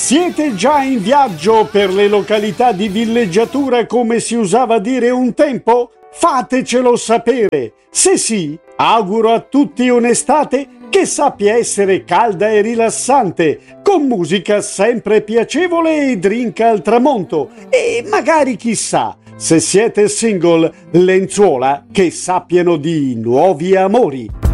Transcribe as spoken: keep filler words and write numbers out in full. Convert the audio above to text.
Siete già in viaggio per le località di villeggiatura come si usava dire un tempo? Fatecelo sapere! Se sì, auguro a tutti un'estate che sappia essere calda e rilassante, con musica sempre piacevole e drink al tramonto e magari chissà, se siete single, lenzuola che sappiano di nuovi amori.